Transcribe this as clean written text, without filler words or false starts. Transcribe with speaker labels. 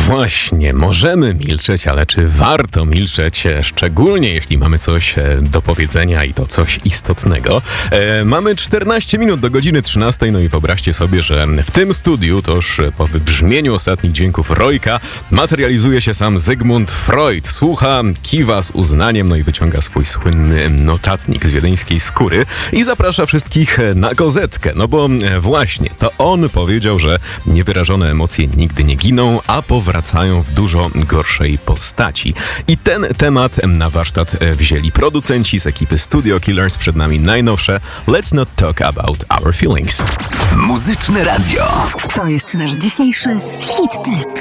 Speaker 1: Właśnie, możemy milczeć, ale czy warto milczeć, szczególnie jeśli mamy coś do powiedzenia i to coś istotnego? Mamy 14 minut do godziny 13, no i wyobraźcie sobie, że w tym studiu, toż po wybrzmieniu ostatnich dźwięków Rojka, materializuje się sam Zygmunt Freud. Słucha, kiwa z uznaniem, no i wyciąga swój słynny notatnik z wiedeńskiej skóry i zaprasza wszystkich na kozetkę, no bo właśnie, to on powiedział, że niewyrażone emocje nigdy nie giną, a powracają w dużo gorszej postaci. I ten temat na warsztat wzięli producenci z ekipy Studio Killers. Przed nami najnowsze Let's Not Talk About Our Feelings.
Speaker 2: Muzyczne Radio.
Speaker 3: To jest nasz dzisiejszy hit tip.